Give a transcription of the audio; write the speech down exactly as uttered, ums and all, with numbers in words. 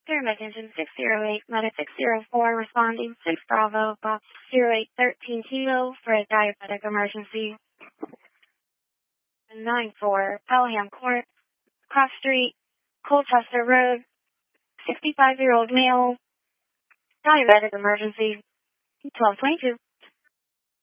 Paramedic engine six zero eight, medic six zero four, responding six Bravo, box zero eight thirteen Kilo for a diabetic emergency. nine four, Pelham Court, Cross Street, Colchester Road, sixty-five-year-old male, diabetic emergency, twelve twenty-two.